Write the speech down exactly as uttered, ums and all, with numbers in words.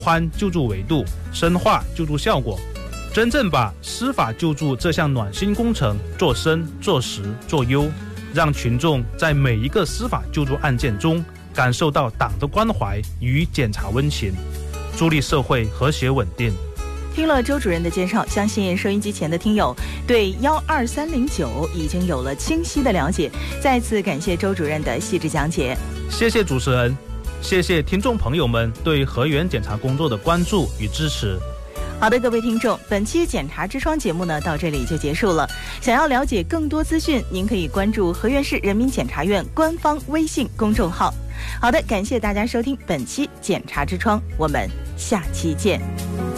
宽救助维度，深化救助效果，真正把司法救助这项暖心工程做深、做实、做优，让群众在每一个司法救助案件中感受到党的关怀与检察温情，助力社会和谐稳定。 听了周主任的介绍，相信收音机前的听友对一二三零九已经有了清晰的了解。再次感谢周主任的细致讲解。 谢谢主持人，谢谢听众朋友们对河源检察工作的关注与支持。 好的，各位听众，本期检察之窗节目呢到这里就结束了。想要了解更多资讯，您可以关注河源市人民检察院官方微信公众号。好的，感谢大家收听本期检察之窗，我们下期见。